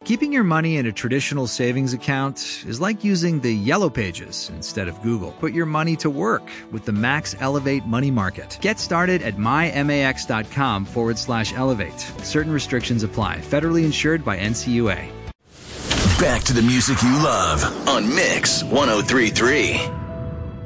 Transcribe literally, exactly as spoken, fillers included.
Keeping your money in a traditional savings account is like using the Yellow Pages instead of Google. Put your money to work with the Max Elevate Money Market. Get started at mymax.com forward slash elevate. Certain restrictions apply. Federally insured by N C U A. Back to the music you love on Mix one oh three point three.